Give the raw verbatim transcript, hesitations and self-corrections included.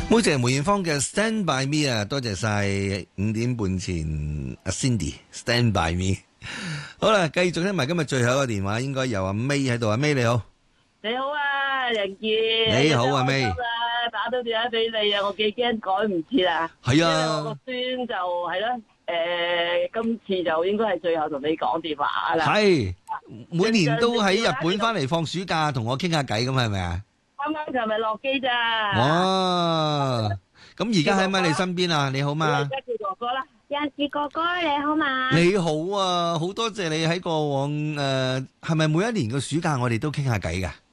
好謝梅艷芳嘅 Stand By Me 啊，多謝晒五點半前阿 Cindy Stand By Me。好啦，繼續聽埋今日最後一個電話，應該有阿 May 喺度。阿 May 你好， 你好啊，楊健。 你好啊 May。 打到電話俾你啊，我幾驚改唔切啊。 係啊。 因為我個孫就係咯，誒，今次就應該係最後同你講電話啦。 係，每年都喺日本翻嚟放暑假，同我傾下偈咁係咪啊？ 啱啱琴日落機咋。 哇！咁而家喺咪你身邊啊？你好嘛？ 而家叫哥哥啦。 楊志哥哥你好嘛？ 你好啊，好多謝你喺過往誒，係咪每一年嘅暑假我哋都傾下偈㗎？